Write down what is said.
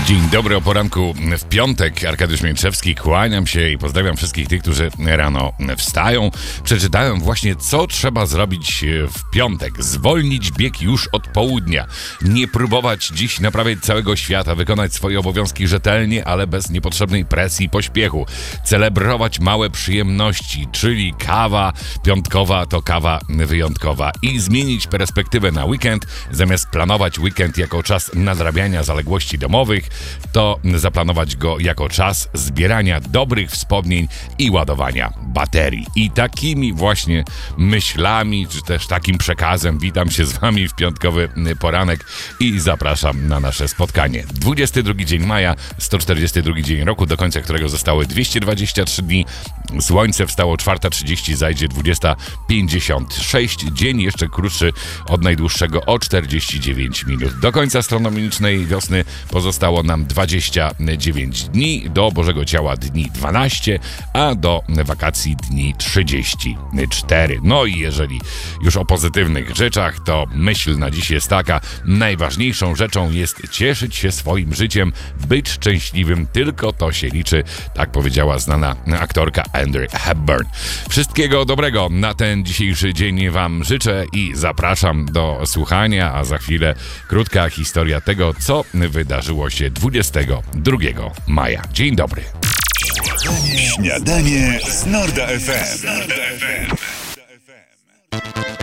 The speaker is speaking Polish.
Dzień dobry o poranku w piątek. Arkadiusz Mięczewski, kłaniam się i pozdrawiam wszystkich tych, którzy rano wstają. Przeczytałem właśnie, co trzeba zrobić w piątek. Zwolnić bieg już od południa. Nie próbować dziś naprawiać całego świata. Wykonać swoje obowiązki rzetelnie, ale bez niepotrzebnej presji i pośpiechu. Celebrować małe przyjemności, czyli kawa piątkowa to kawa wyjątkowa. I zmienić perspektywę na weekend. Zamiast planować weekend jako czas nadrabiania zaległości domowych, to zaplanować go jako czas zbierania dobrych wspomnień i ładowania baterii. I takimi właśnie myślami, czy też takim przekazem witam się z wami w piątkowy poranek i zapraszam na nasze spotkanie. 22 dzień maja, 142 dzień roku, do końca którego zostały 223 dni. Słońce wstało 4:30, zajdzie 20:56. Dzień jeszcze krótszy od najdłuższego o 49 minut. Do końca astronomicznej wiosny pozostało nam 29 dni, do Bożego Ciała dni 12, a do wakacji dni 34. No i jeżeli już o pozytywnych rzeczach, to myśl na dziś jest taka: najważniejszą rzeczą jest cieszyć się swoim życiem, być szczęśliwym, tylko to się liczy, tak powiedziała znana aktorka Audrey Hepburn. Wszystkiego dobrego na ten dzisiejszy dzień wam życzę i zapraszam do słuchania, a za chwilę krótka historia tego, co wydarzyło się 22 maja. Dzień dobry. Śniadanie z Norda FM.